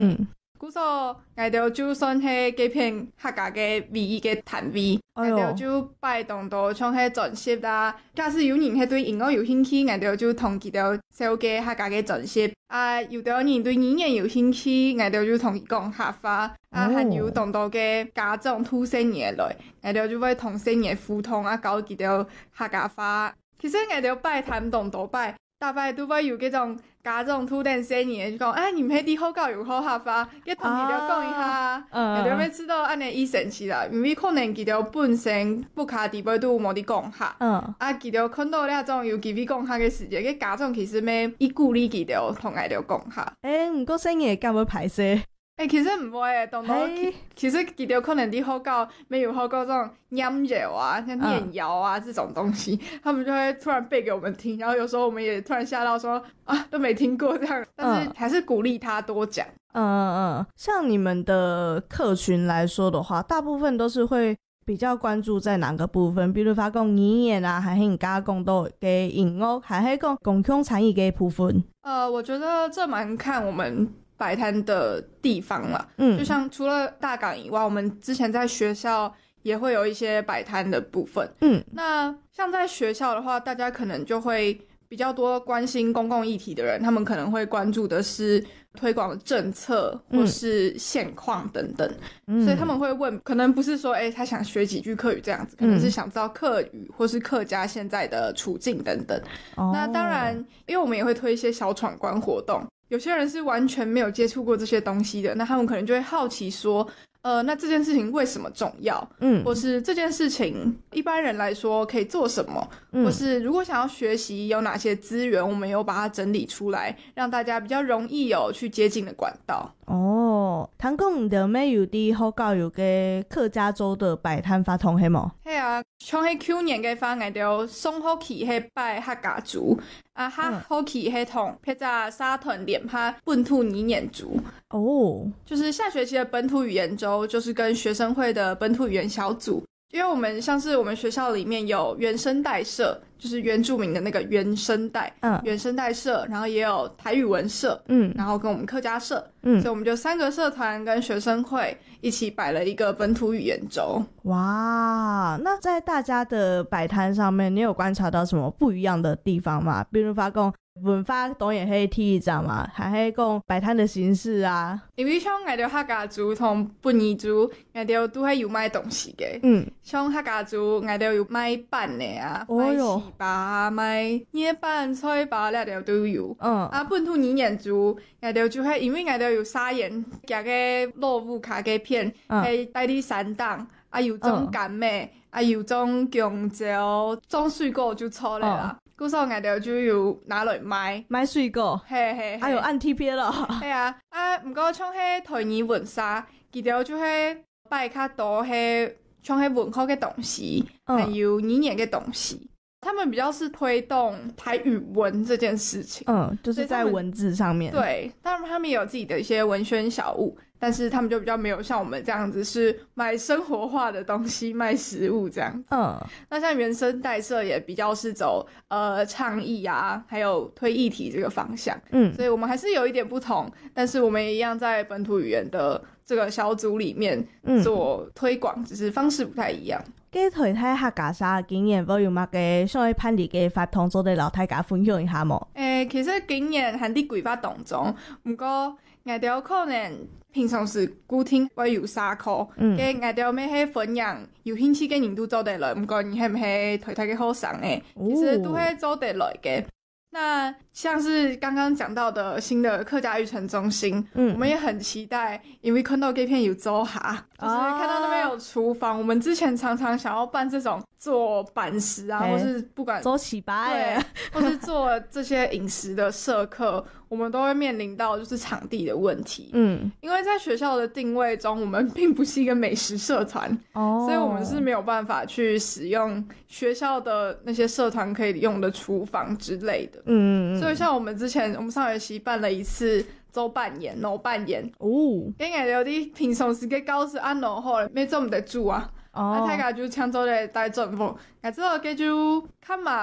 古时候我哋就算迄几片客家嘅味意嘅摊位，我哋就摆动到像迄전십啊。假使有人迄对音乐有兴趣，我哋就同佢哋小嘅客家嘅전십啊。有啲人對語言有興趣，我哋就同佢講客話啊。還有當到嘅家長土生嘢來，我哋就會同生嘢互通啊，教佢哋客家話。其實我哋擺攤當到擺。大擺都會有嗰種家長土定生嘢，就講你們迄啲好教育好客話，佢同佢哋講一下，佢哋要知道安尼意思是啦，因為可能佢哋本身不卡地位都冇啲講客，佢哋看到呢種有機會講客嘅時節，佢家長其實咩依鼓勵佢哋同佢哋講客。 唔過生嘢敢會排泄？ 其實唔會嘅，當到其實佢哋可能啲好教沒有好教這種念謠啊，像念謠啊這種東西，他們就會突然背給我們聽，然後有時候我們也突然嚇到說啊都沒聽過這樣，但是還是鼓勵他多講。 像你們的客群來說的話，大部分都是會比較關注在哪個部分？比如發講語言啊，還是你剛剛講到嘅音樂，還是講共享參與嘅部分？ 我覺得這蠻看我們擺攤的地方啦，就像除了大港以外，我們之前在學校也會有一些擺攤的部分。那像在學校的話，大家可能就會比較多關心公共議題的人，他們可能會關注的是推廣的政策或是現況等等，所以他們會問，可能不是說他想學幾句客語這樣子，可能是想知道客語或是客家現在的處境等等。那當然因為我們也會推一些小闖關活動，有些人是完全沒有接觸過這些東西的，那他們可能就會好奇說那這件事情為什麼重要？或是這件事情一般人來說可以做什麼？或是如果想要學習有哪些資源，我們有把它整理出來，讓大家比較容易有去接近的管道。 聽講唔到咩有啲好教育嘅客家州的擺攤發通係冇？ 係啊，像係去年嘅發藝就送好去係擺客家族啊，好去係同撇在沙屯連拍本土語言族。就是下學期的本土語言周，就是跟學生會的本土語言小組，因為我們像是我們學校裡面有原聲帶社，就是原住民的那個原聲帶，原聲帶社，然後也有台語文社，然後跟我們客家社，所以我們就3個社團跟學生會一起擺了一個本土語言周。 哇，那在大家的擺攤上面，你有觀察到什麼不一樣的地方嗎？比如發講文化當然係第一站嘛，還係講擺攤的形式啊。 因為像我哋客家族同本彝族，我哋都係有賣東西嘅。像客家族，我哋有賣板嘅啊，賣糍粑啊，賣捏板、菜粑咧，都有。本土語言族，我哋就係因為我哋有沙鹽加嘅蘿蔔卡嘅片，係帶啲散檔，有種乾咩，有種香蕉，種水果就錯咧啦。嗰時候我哋就有拿來賣水果，還有按 TP 咯。 係啊，唔過像係台語文沙，佢哋就係擺較多係像係文化嘅東西，還有語言嘅東西。他們比較是推動台語文這件事情， 就是在文字上面。 對，當然他們也有自己的一些文宣小物，但是他們就比較沒有像我們這樣子是賣生活化的東西，賣食物這樣。那像原聲帶社也比較是走倡議啊，還有推議題這個方向。所以我們還是有一點不同，但是我們也一樣在本土語言的這個小組裡面做推廣，只是方式不太一樣。 嘅台睇客家沙經驗，有乜嘅想去攀啲嘅發通做啲老大家分享一下冇？ 其實經驗喺啲規劃當中，不過我哋可能平常時固定會有3課，嘅我哋咩係分享有興趣嘅人都做得來，不過你係唔係台嘅學生誒，其實都會做得來嘅。那像是剛剛講到的新的客家育成中心，我們也很期待，因為看到這片有做下，就是看到那邊有廚房，我們之前常常想要辦這種做板食啊，或是不管做糍粑， 對，或是做這些飲食的社課，我們都會面臨到就是場地的問題。因為在學校的定位中，我們並不是一個美食社團，所以我們是沒有辦法去使用學校的那些社團可以用的廚房之類的。所以像我們之前，我們上學期辦了一次做扮演、攞扮演，跟人有啲平常時嘅教室安攞好，咩做唔得住啊？大家就搶走嚟帶政府，我知道嘅就較麻煩。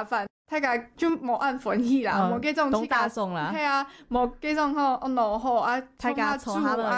大家就无按欢喜啦，无计种东大众啦， 系啊，无计种吼怒吼啊， 大家冲啊